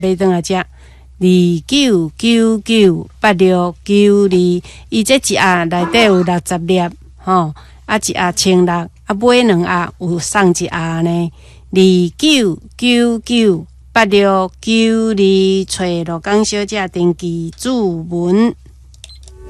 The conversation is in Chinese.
买转来食。29998692，伊这一盒内底有60粒，吼，啊一盒1600，啊买2盒有送一盒呢。29998692，找罗江小姐登记注文。